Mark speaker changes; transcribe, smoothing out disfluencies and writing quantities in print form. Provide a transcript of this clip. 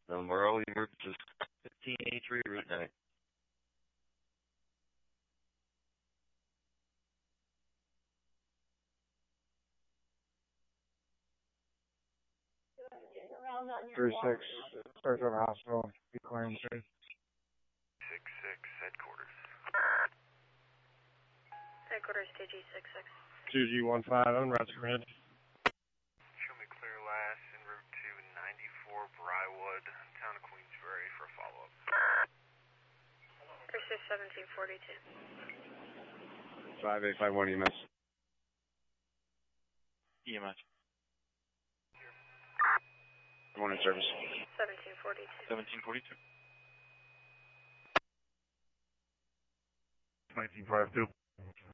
Speaker 1: Number early emergencies 1583 Route 9.
Speaker 2: Three six, Saratoga Hospital, Clarence Street.
Speaker 3: 6-6, headquarters.
Speaker 4: Headquarters, TG-66.
Speaker 2: 2G15, on route to Grand.
Speaker 3: Show me clear last en route to 94 Briarwood, town of Queensbury for a follow-up.
Speaker 4: Pursuit 1742.
Speaker 2: 5851 EMS.
Speaker 5: EMS.
Speaker 2: Morning service.
Speaker 4: 1742.
Speaker 5: 1742.
Speaker 2: 1952.